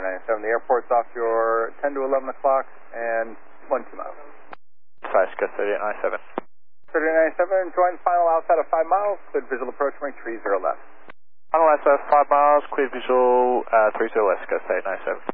3097. The airport's off your 10 to 11 o'clock and 12 miles. Alaska 3897. 3097, join final outside of 5 miles, cleared visual approach, range 30 left. Final Alaska 5 miles, cleared visual 30 Alaska 3897.